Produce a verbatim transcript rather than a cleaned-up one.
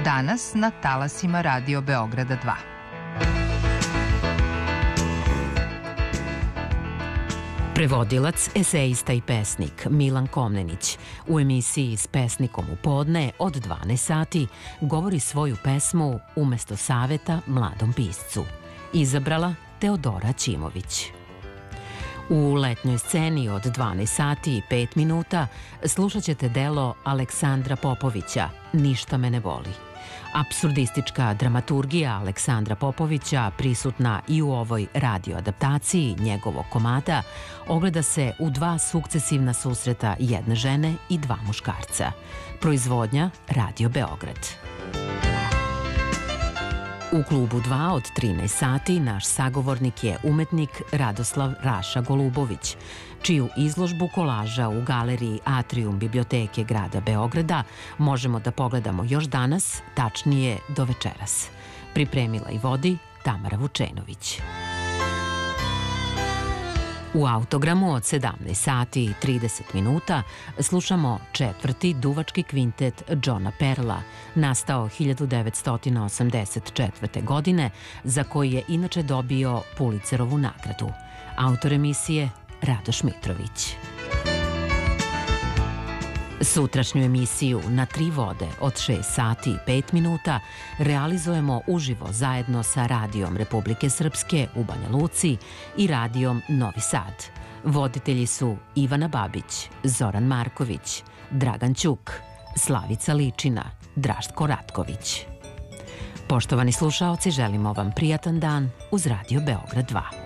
Danas na talasima Radio Beograda dva. Prevodilac, esejista i pesnik Milan Komnenić u emisiji S pesnikom u podne od dvanaest sati govori svoju pesmu umesto saveta mladom piscu. Izabrala Teodora Ćimović. U letnjoj sceni od dvanaest sati i pet minuta slušat ćete delo Aleksandra Popovića Ništa me ne boli. Apsurdistička dramaturgija Aleksandra Popovića, prisutna i u ovoj radio adaptaciji njegovog komada, ogleda se u dva sukcesivna susreta jedne žene i dva muškarca. Proizvodnja Radio Beograd. U klubu dva od trinaest sati naš sagovornik je umetnik Radoslav Raša Golubović, čiju izložbu kolaža u galeriji Atrium biblioteke grada Beograda možemo da pogledamo još danas, tačnije do večeras. Pripremila i vodi Tamara Vučenović. U autogramu od sedamnaest sati i trideset minuta slušamo četvrti duvački kvintet Johna Perla, nastao hiljadu devetsto osamdeset četvrte. godine, za koji je inače dobio Pulitzerovu nagradu. Autor emisije Radoš Mitrović. Sutrašnju emisiju Na tri vode od šest sati i pet minuta realizujemo uživo zajedno sa Radijom Republike Srpske u Banja Luci i Radijom Novi Sad. Voditelji su Ivana Babić, Zoran Marković, Dragan Ćuk, Slavica Ličina, Draštko Ratković. Poštovani slušaoci, želimo vam prijatan dan uz Radio Beograd dva.